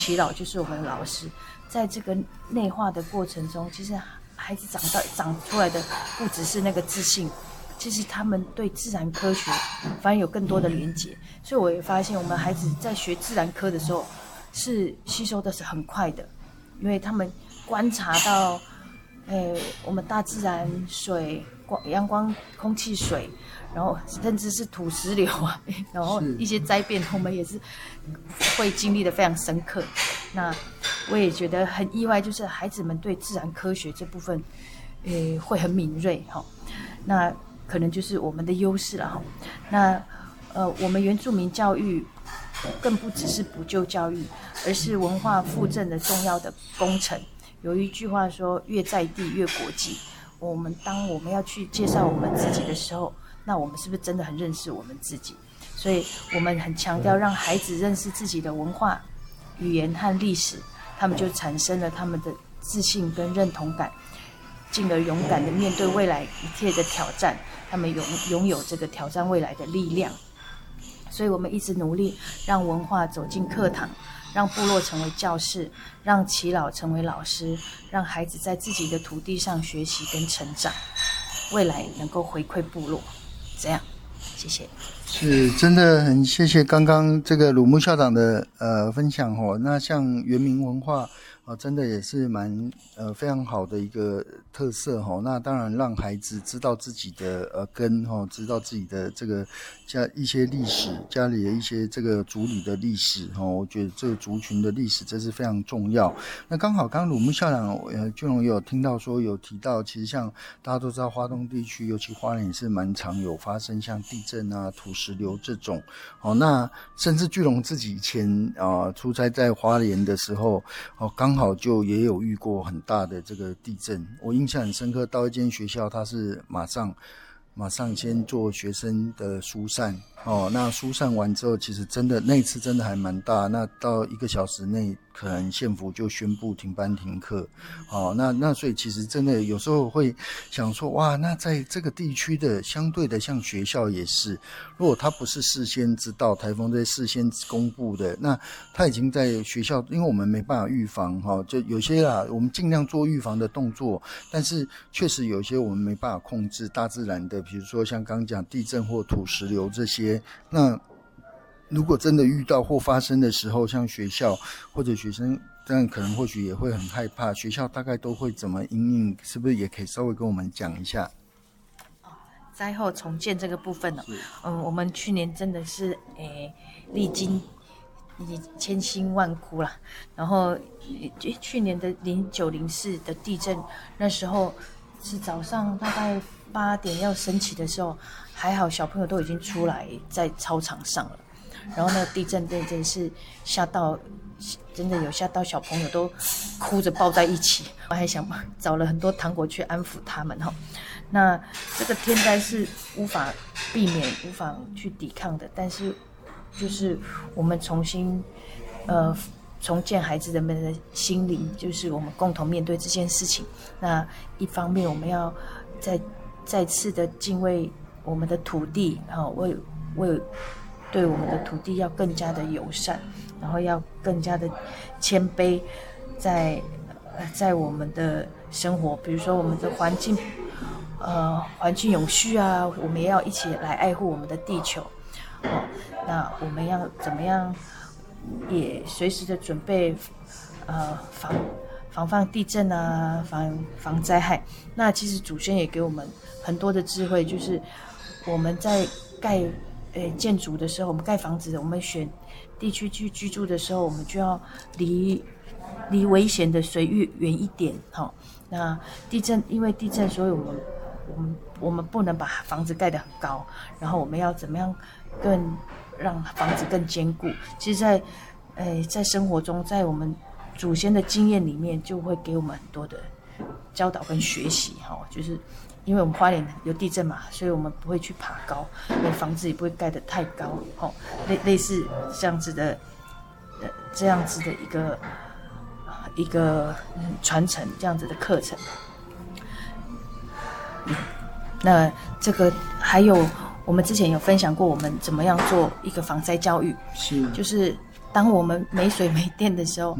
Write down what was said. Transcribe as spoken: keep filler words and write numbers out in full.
耆老就是我们的老师，在这个内化的过程中，其实孩子长到长出来的不只是那个自信，其实他们对自然科学反而有更多的连结。所以我也发现，我们孩子在学自然科的时候，是吸收的是很快的，因为他们观察到，诶，我们大自然水、光、阳光、空气、水。然后甚至是土石流啊，然后一些灾变，我们也是会经历的非常深刻。那我也觉得很意外，就是孩子们对自然科学这部分，呃，会很敏锐哈。那可能就是我们的优势了哈。那呃，我们原住民教育更不只是补救教育，而是文化复振的重要的工程。有一句话说，越在地越国际。我们当我们要去介绍我们自己的时候，那我们是不是真的很认识我们自己？所以我们很强调让孩子认识自己的文化、语言和历史，他们就产生了他们的自信跟认同感，进而勇敢的面对未来一切的挑战，他们拥拥有这个挑战未来的力量。所以我们一直努力让文化走进课堂，让部落成为教室，让耆老成为老师，让孩子在自己的土地上学习跟成长，未来能够回馈部落。这样，谢谢。 是真的很谢谢刚刚这个鲁木校长的呃分享哦。那像原民文化啊、呃，真的也是蛮呃非常好的一个特色哦。那当然让孩子知道自己的呃根哦，知道自己的这个家一些历史，家里的一些这个族里的历史哦。我觉得这个族群的历史这是非常重要。那刚好刚刚鲁木校长呃俊荣也有听到说有提到，其实像大家都知道花东地区，尤其花莲也是蛮常有发生像地震啊、土石流这种哦。那甚至巨龙自己以前啊、呃、出差在花莲的时候哦，刚好就也有遇过很大的这个地震。我印象很深刻，到一间学校，他是马上马上先做学生的疏散哦。那疏散完之后，其实真的那一次真的还蛮大。那到一个小时内，可能县府就宣布停班停课哦。那那所以其实真的有时候会想说，哇，那在这个地区的相对的，像学校也是，如果他不是事先知道台风在事先公布的，那他已经在学校，因为我们没办法预防哈、哦，就有些啦，我们尽量做预防的动作，但是确实有些我们没办法控制大自然的，比如说像刚刚讲地震或土石流这些，那如果真的遇到或发生的时候，像学校或者学生，这样可能或许也会很害怕。学校大概都会怎么因应？是不是也可以稍微跟我们讲一下？ 灾后重建这个部分呢、哦，嗯，我们去年真的是诶历经千辛万苦啦。然后去年的零九零四的地震，那时候是早上大概八点要升起的时候，还好小朋友都已经出来在操场上了。然后那个地震真的是吓到，真的有吓到小朋友都哭着抱在一起。我还想找了很多糖果去安抚他们哈。那这个天灾是无法避免、无法去抵抗的，但是就是我们重新呃重建孩子们的心灵，就是我们共同面对这件事情。那一方面我们要再再次的敬畏我们的土地，哈，为为对我们的土地要更加的友善，然后要更加的谦卑，在在我们的生活，比如说我们的环境，呃，环境永续啊，我们也要一起来爱护我们的地球。哦，那我们要怎么样，也随时的准备，呃，防防范地震啊，防防灾害。那其实祖先也给我们很多的智慧，就是我们在盖。呃，建筑的时候，我们盖房子，我们选地区去居住的时候，我们就要离离危险的水域远一点，哈、哦。那地震，因为地震，所以我们我们我们不能把房子盖得很高，然后我们要怎么样更让房子更坚固？其实在，呃，在生活中，在我们祖先的经验里面，就会给我们很多的教导跟学习，哈、哦，就是。因为我们花莲有地震嘛，所以我们不会去爬高，因为房子也不会盖得太高，哦，类类似这样子的，呃，这样子的一个一个传承，这样子的课程。嗯，那这个还有我们之前有分享过，我们怎么样做一个防灾教育， 是， 就是当我们没水没电的时候，